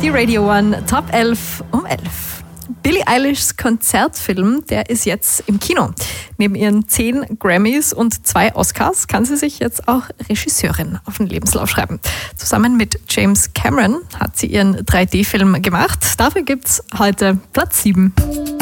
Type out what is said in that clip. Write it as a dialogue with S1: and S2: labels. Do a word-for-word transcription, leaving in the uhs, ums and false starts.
S1: Die Radio One Top elf um elf. Billie Eilishs Konzertfilm, der ist jetzt im Kino. Neben ihren zehn Grammys und zwei Oscars kann sie sich jetzt auch Regisseurin auf den Lebenslauf schreiben. Zusammen mit James Cameron hat sie ihren drei D-Film gemacht. Dafür gibt's heute Platz sieben.